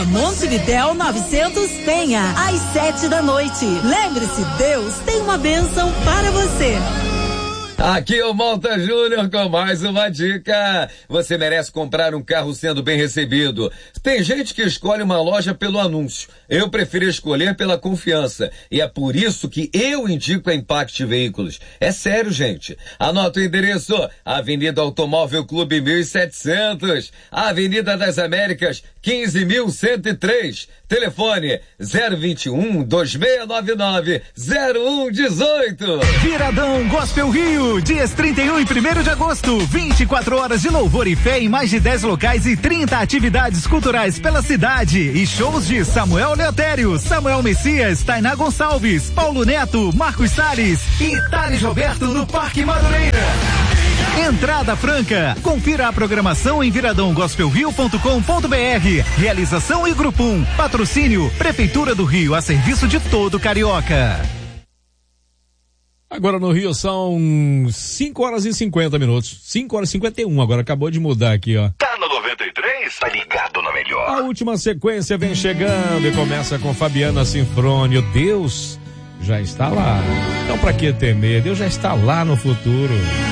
Rua Montevidéu 900 Penha, às 7 da noite. Lembre-se, Deus tem uma bênção para você. Aqui é o Malta Júnior com mais uma dica. Você merece comprar um carro sendo bem recebido. Tem gente que escolhe uma loja pelo anúncio. Eu prefiro escolher pela confiança. E é por isso que eu indico a Impact Veículos. É sério, gente. Anota o endereço: Avenida Automóvel Clube 1700, Avenida das Américas 15.103. Telefone 021-2699-0118. Viradão Gospel Rio, dias 31 e 1º de agosto, 24 horas de louvor e fé em mais de 10 locais e 30 atividades culturais pela cidade e shows de Samuel Leotério, Samuel Messias, Tainá Gonçalves, Paulo Neto, Marcos Salles e Thales Roberto no Parque Madureira. Entrada franca. Confira a programação em viradãogospelrio.com.br. Realização e Grupo 1. Patrocínio Prefeitura do Rio, a serviço de todo carioca. Agora no Rio são 5 horas e 50 minutos. 5 horas e 51, agora acabou de mudar aqui, ó. Tá no 93? Tá ligado na melhor. A última sequência vem chegando e começa com Fabiana Sinfrônio. Deus já está lá. Então pra que temer? Deus já está lá no futuro.